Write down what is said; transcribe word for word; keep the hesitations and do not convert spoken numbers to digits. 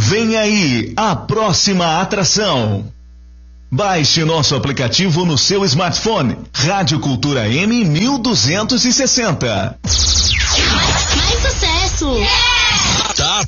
Vem aí a próxima atração. Baixe nosso aplicativo no seu smartphone. Rádio Cultura M mil duzentos e sessenta. Mais sucesso! Yeah! Tá